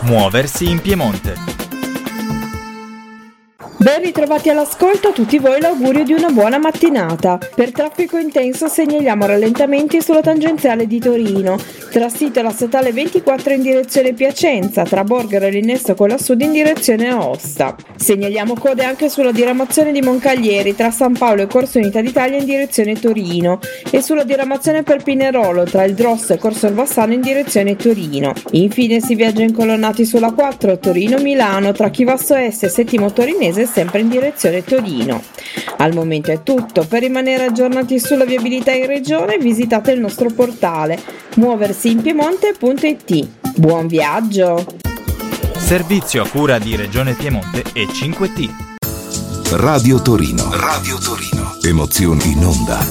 Muoversi in Piemonte. Ben ritrovati all'ascolto a tutti voi, l'augurio di una buona mattinata. Per traffico intenso segnaliamo rallentamenti sulla tangenziale di Torino, tra sito la statale 24 in direzione Piacenza, tra Borgaro e l'innesto con la Sud in direzione Aosta. Segnaliamo code anche sulla diramazione di Moncaglieri, tra San Paolo e Corso Unità d'Italia in direzione Torino, e sulla diramazione per Pinerolo, tra il Drosso e Corso Orbassano in direzione Torino. Infine si viaggia incolonnati sulla 4 Torino-Milano, tra Chivasso Est e Settimo Torinese sempre in direzione Torino. Al momento è tutto. Per rimanere aggiornati sulla viabilità in regione visitate il nostro portale muoversiinpiemonte.it. Buon viaggio! Servizio a cura di Regione Piemonte e 5T. Radio Torino. Radio Torino. Emozioni in onda.